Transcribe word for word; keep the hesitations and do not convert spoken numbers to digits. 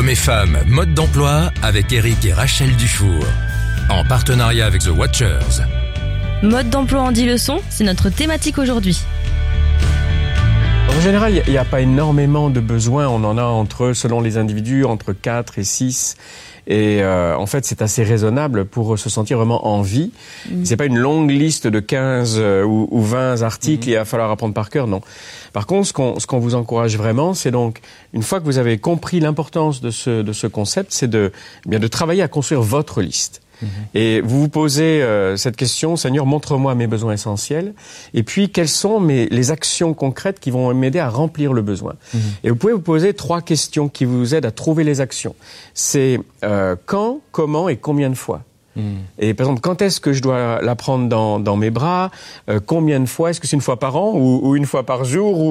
Hommes et femmes, mode d'emploi avec Eric et Rachel Dufour. En partenariat avec The Watchers. Mode d'emploi en dix leçons, c'est notre thématique aujourd'hui. En général, il n'y a, a pas énormément de besoins. On en a entre, selon les individus, entre quatre et six. Et euh, en fait, c'est assez raisonnable pour se sentir vraiment en vie. Mmh. C'est pas une longue liste de quinze euh, ou, ou vingt articles, mmh. il va falloir apprendre par cœur, non. Par contre, ce qu'on, ce qu'on vous encourage vraiment, c'est donc, une fois que vous avez compris l'importance de ce, de ce concept, c'est de, eh bien, de travailler à construire votre liste. Et vous vous posez euh, cette question, Seigneur, montre-moi mes besoins essentiels, et puis quelles sont mes, les actions concrètes qui vont m'aider à remplir le besoin. Mmh. Et vous pouvez vous poser trois questions qui vous aident à trouver les actions. C'est euh, quand, comment et combien de fois. Mmh. Et par exemple, quand est-ce que je dois la prendre dans, dans mes bras, euh, combien de fois, est-ce que c'est une fois par an ou, ou une fois par jour ou